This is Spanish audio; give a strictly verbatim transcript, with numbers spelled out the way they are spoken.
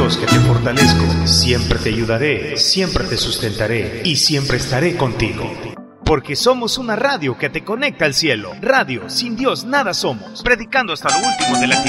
Dios que te fortalezco. Siempre te ayudaré, siempre te sustentaré y siempre estaré contigo. Porque somos una radio que te conecta al cielo. Radio, sin Dios nada somos. Predicando hasta lo último de la tierra.